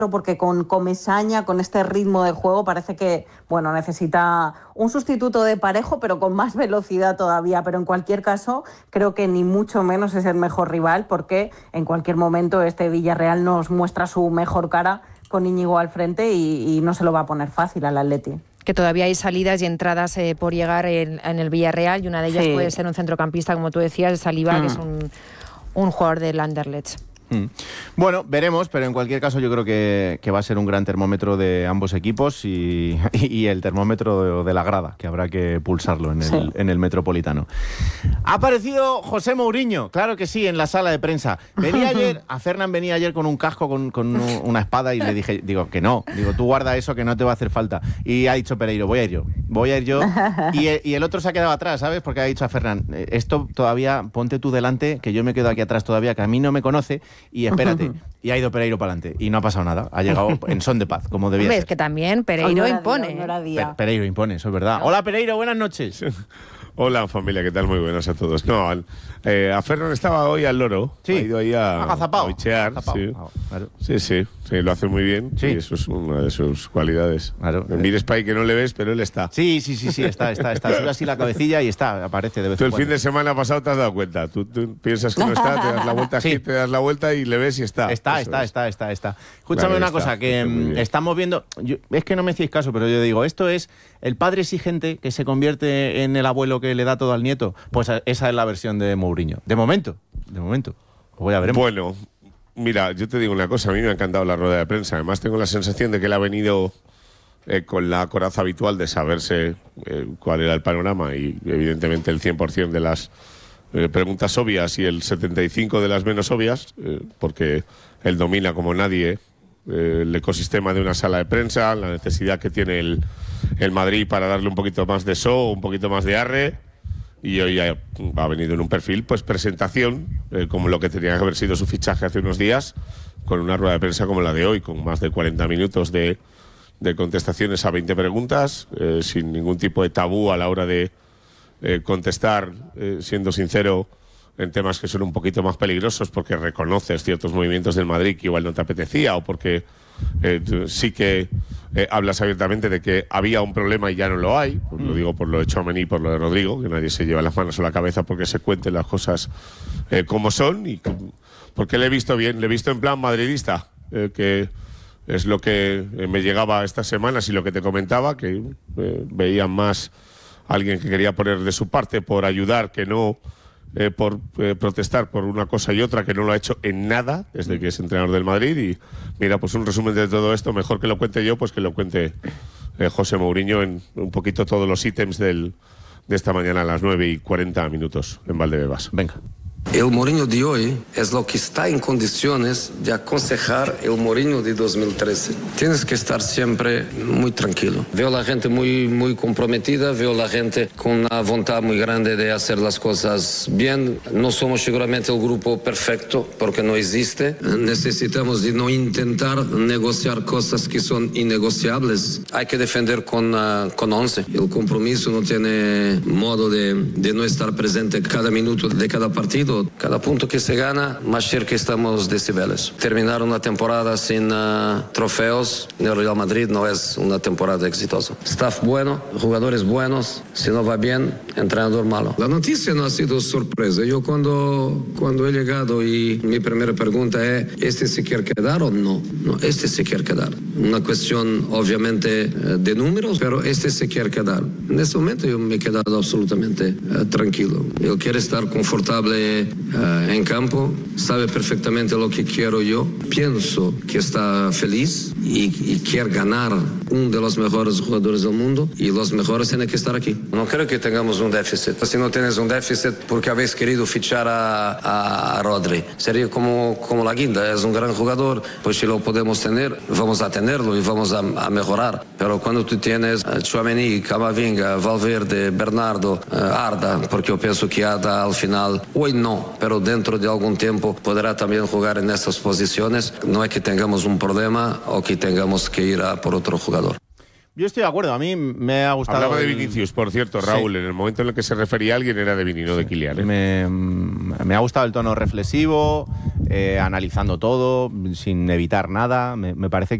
porque con Comesaña, con este ritmo de juego, parece que, bueno, necesita un sustituto de Parejo, pero con más velocidad todavía. Pero en cualquier caso, creo que ni mucho menos es el mejor rival, porque en cualquier momento este Villarreal nos muestra su mejor cara con Íñigo al frente y no se lo va a poner fácil al Atleti. Que todavía hay salidas y entradas por llegar en el Villarreal, y una de ellas puede ser un centrocampista, como tú decías, Saliba, que es un jugador del Anderlecht. Bueno, veremos, pero en cualquier caso yo creo que va a ser un gran termómetro de ambos equipos y el termómetro de la grada, que habrá que pulsarlo en el Metropolitano. Ha aparecido José Mourinho, claro que sí, en la sala de prensa. Venía ayer, a Fernán venía ayer con un casco, con una espada, y le dije, que no, tú guarda eso, que no te va a hacer falta. Y ha dicho Pereiro, voy a ir yo. Y el otro se ha quedado atrás, ¿sabes? Porque ha dicho a Fernán, esto todavía, ponte tú delante, que yo me quedo aquí atrás todavía, que a mí no me conoce. Y espérate, y ha ido Pereiro para adelante y no ha pasado nada, ha llegado en son de paz, como debía ser. Es que también Pereiro impone. Pereiro impone, eso es verdad. Hola Pereiro, buenas noches. Hola familia, ¿qué tal? Muy buenas a todos. No, a Fernán estaba hoy al loro, ha ido ahí a bichear. Sí, lo hace muy bien, y eso es una de sus cualidades. Claro. Mires para ahí que no le ves, pero él está. Sí, está. Sube así la cabecilla y aparece de vez en cuando. Tú el fin de semana pasado te has dado cuenta. Tú piensas que no está, te das la vuelta aquí, te das la vuelta y le ves y está. Está. Escúchame una cosa, que estamos viendo, es que no me hacéis caso, pero yo digo, esto es el padre exigente que se convierte en el abuelo que le da todo al nieto. Pues esa es la versión de Mourinho. De momento. Voy a ver. Bueno, mira, yo te digo una cosa, a mí me ha encantado la rueda de prensa. Además tengo la sensación de que él ha venido con la coraza habitual de saberse cuál era el panorama, y evidentemente el 100% de las preguntas obvias y el 75% de las menos obvias, porque él domina como nadie el ecosistema de una sala de prensa, la necesidad que tiene el Madrid para darle un poquito más de show, un poquito más de arre, y hoy ha venido en un perfil, pues presentación, como lo que tenía que haber sido su fichaje hace unos días, con una rueda de prensa como la de hoy, con más de 40 minutos de contestaciones a 20 preguntas, sin ningún tipo de tabú a la hora de contestar, siendo sincero, en temas que son un poquito más peligrosos, porque reconoces ciertos movimientos del Madrid que igual no te apetecía, o porque sí que hablas abiertamente de que había un problema y ya no lo hay. Pues lo digo por lo de Tchouaméni y por lo de Rodrigo, que nadie se lleva las manos a la cabeza porque se cuenten las cosas como son, y porque le he visto bien, le he visto en plan madridista, que es lo que me llegaba estas semanas y lo que te comentaba, que veían más a alguien que quería poner de su parte por ayudar, que no por protestar por una cosa y otra, que no lo ha hecho en nada desde que es entrenador del Madrid. Y mira, pues un resumen de todo esto, mejor que lo cuente yo, pues que lo cuente José Mourinho en un poquito todos los ítems de esta mañana a las 9:40 en Valdebebas. Venga. El Mourinho de hoy es lo que está en condiciones de aconsejar el Mourinho de 2013. Tienes que estar siempre muy tranquilo. Veo a la gente muy comprometida, veo a la gente con una voluntad muy grande de hacer las cosas bien. No somos seguramente el grupo perfecto, porque no existe. Necesitamos de no intentar negociar cosas que son innegociables. Hay que defender con 11. El compromiso no tiene modo de no estar presente cada minuto de cada partido. Cada punto que se gana, más cerca estamos de Cibeles. Terminar una temporada sin trofeos en el Real Madrid no es una temporada exitosa. Staff bueno, jugadores buenos, si no va bien, entrenador malo. La noticia no ha sido sorpresa. Yo cuando he llegado, y mi primera pregunta es, ¿este se quiere quedar o no? No, este se quiere quedar. Una cuestión obviamente de números, pero este se quiere quedar. En este momento yo me he quedado absolutamente tranquilo. Él quiere estar confortable en campo, sabe perfectamente lo que quiero yo. Pienso que está feliz y quiere ganar uno de los mejores jugadores del mundo, y los mejores tienen que estar aquí. No creo que tengamos un déficit. Si no tienes un déficit porque habéis querido fichar a Rodri, sería como la guinda. Es un gran jugador, pues si lo podemos tener, vamos a tenerlo y vamos a mejorar. Pero cuando tú tienes Tchouaméni, Camavinga, Valverde, Bernardo, Arda, porque yo pienso que Arda al final, hoy no, pero dentro de algún tiempo podrá también jugar en estas posiciones, no es que tengamos un problema o que tengamos que ir a por otro jugador. Yo estoy de acuerdo, a mí me ha gustado. Hablaba de Vinicius, por cierto, Raúl, en el momento en el que se refería a alguien era de Vini, no de Kylian. Me ha gustado el tono reflexivo, analizando todo, sin evitar nada. Me parece